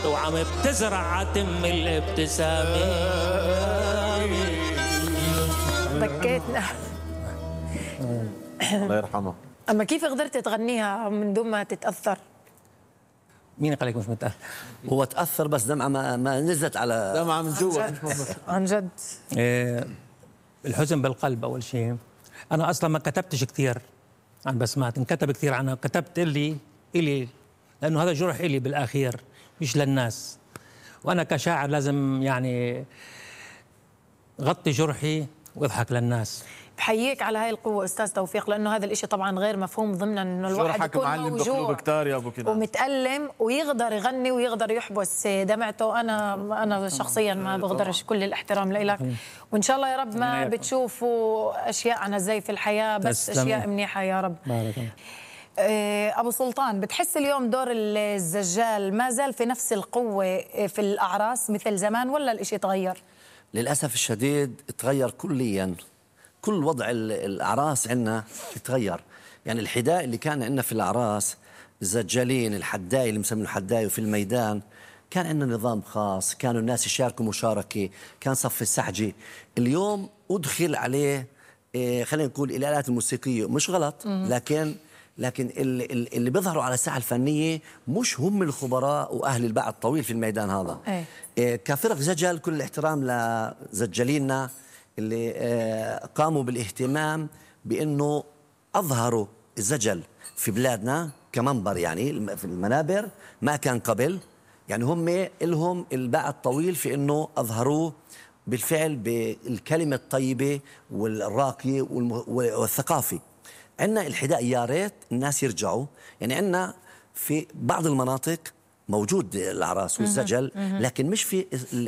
وعم بتزرع عتم الابتسامة. بكيتنا. الله يرحمه. أما كيف قدرت تغنيها من دون ما تتأثر؟ مين قال لك مش متأثر؟ هو تأثر بس دمعة ما نزلت على دمعة من جوا. عن جد. الحزن بالقلب أول شيء. أنا أصلا ما كتبتش كثير عن بسمات، انكتب كثير عنها، كتبت إلي لأنه هذا جرح إلي بالأخير مش للناس، وأنا كشاعر لازم يعني غطي جرحي واضحك للناس. بحييك على هاي القوة أستاذ توفيق، لأنه هذا الإشي طبعا غير مفهوم ضمنا، إنه الواحد يكون موجوع كتار يا أبو كده ومتألم ويقدر يغني ويقدر يحبس دمعته. أنا شخصيا ما بقدرش، كل الاحترام لك، وإن شاء الله يا رب ما بتشوفوا أشياء عنا زي في الحياة، بس أشياء منيحة يا رب. بارك الله. أبو سلطان، بتحس اليوم دور الزجال ما زال في نفس القوة في الأعراس مثل زمان ولا الإشي تغير؟ للأسف الشديد تغير كليا. كل وضع الأعراس عندنا تغير. يعني الحداء اللي كان عندنا في الأعراس، الزجالين الحداي اللي مسمينه حداي وفي الميدان، كان عندنا نظام خاص، كانوا الناس يشاركوا مشاركة، كان صف السحجي. اليوم أدخل عليه خلينا نقول الآلات الموسيقية، مش غلط، لكن اللي بيظهروا على الساحة الفنية مش هم الخبراء وأهل الباع الطويل في الميدان هذا. كفرق زجل كل الاحترام لزجالينا اللي قاموا بالاهتمام بأنه أظهروا الزجل في بلادنا كمنبر، يعني في المنابر ما كان قبل. يعني هم لهم الباع الطويل في أنه أظهروه بالفعل بالكلمة الطيبة والراقية والثقافي. عندنا الحداء يا ريت الناس يرجعوا، يعني عندنا في بعض المناطق موجود الأعراس والزجل، لكن مش في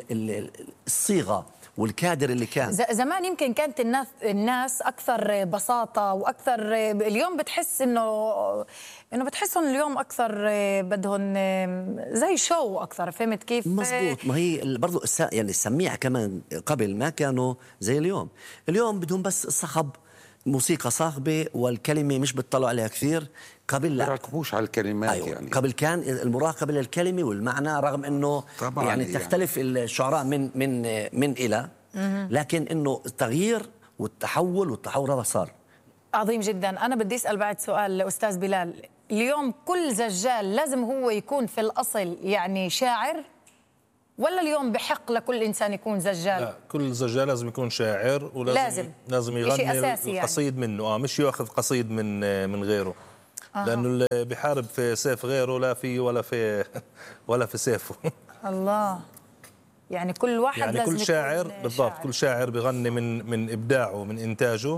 الصيغة والكادر اللي كان زمان. يمكن كانت الناس اكثر بساطه واكثر. اليوم بتحس انه بتحسهم اليوم اكثر بدهم زي شو اكثر، فهمت كيف؟ مزبوط. ما هي برضو يعني السميع كمان قبل ما كانوا زي اليوم بدهم بس الصخب، موسيقى صاخبة والكلمة مش بتطلعوا عليها كثير. قبل لا يركبوش على الكلمات. أيوة. يعني قبل كان المراقبة للكلمة والمعنى، رغم انه يعني تختلف الشعراء من إلى، لكن انه التغيير والتحول هذا صار عظيم جدا. انا بدي اسال بعد سؤال استاذ بلال، اليوم كل زجال لازم هو يكون في الاصل يعني شاعر، ولا اليوم بحق لكل انسان يكون زجال؟ لا، كل زجال لازم يكون شاعر، ولازم يغني القصيد يعني. منه مش ياخذ قصيد من غيره. لانه اللي بيحارب في سيف غيره لا في ولا في سيفه. الله. يعني كل واحد يعني لازم كل شاعر بالضبط شاعر. كل شاعر بيغني من ابداعه ومن انتاجه،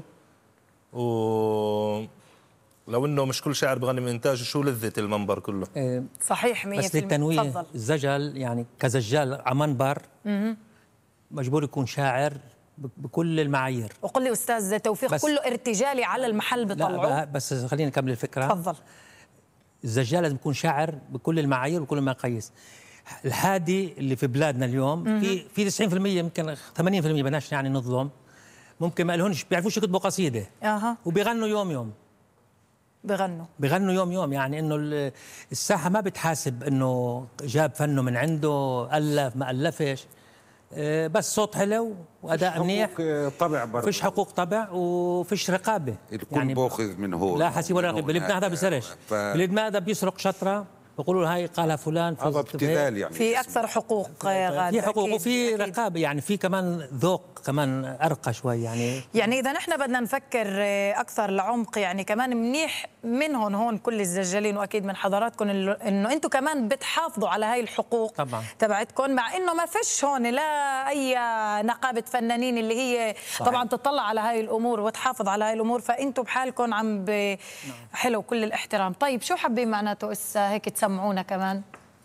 ولو انه مش كل شاعر بغني من انتاجه شو لذة المنبر كله. صحيح 100%. بس للتنويه الزجل يعني كزجال على منبر مجبور يكون شاعر بكل المعايير. وقل لي استاذ توفيق، كله ارتجالي على المحل بطلعه؟ لا بس خلينا نكمل الفكره. تفضل. الزجال لازم يكون شاعر بكل المعايير وكل المقاييس. الحادي اللي في بلادنا اليوم في 90% يمكن 80% بدناش يعني نظلم، ممكن ما لهمش بيعرفوش يكتبوا قصيده وبيغنوا يوم بيغنوا يوم. يعني انه الساحه ما بتحاسب انه جاب فنه من عنده، الف ما الفش، بس صوت حلو واداء منيح، طبع برضه فيش حقوق طبع وفيش رقابه. الكل يعني باخذ من هون، لا حسيب ولا رقيب. اللي هذا بيسرش، اللي هذا بيسرق شطره بيقولوا هاي قالها فلان. هذا ابتذال يعني. في اكثر حقوق غادة، في حقوق وفي رقابه، يعني في كمان ذوق كمان ارقى شوي. يعني اذا نحن بدنا نفكر اكثر لعمق، يعني كمان منيح منهم هون كل الزجالين واكيد من حضراتكم انه انتم كمان بتحافظوا على هاي الحقوق طبعا تبعتكم، مع انه ما فيش هون لا اي نقابه فنانين اللي هي صحيح. طبعا تطلع على هاي الامور وتحافظ على هاي الامور، فانتم بحالكم عم حلو كل الاحترام. طيب شو حابين معناته اسا هيك تسمعونا كمان؟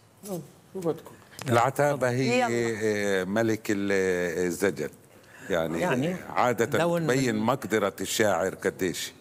العتابة هي ملك الزجل، يعني عادة تبين مقدرة الشاعر قديش.